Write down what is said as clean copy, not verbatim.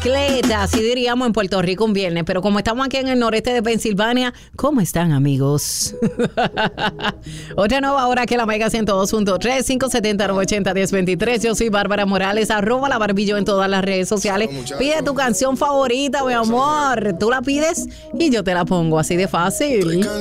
bicicleta, así diríamos en Puerto Rico un viernes, pero como estamos aquí en el noreste de Pensilvania, ¿cómo están, amigos? Otra nueva hora que la Mega 102.3, 570-980-1023. Yo soy Bárbara Morales, @la Barbillo en todas las redes sociales. Pide tu canción favorita, mi amor. Tú la pides y yo te la pongo, así de fácil.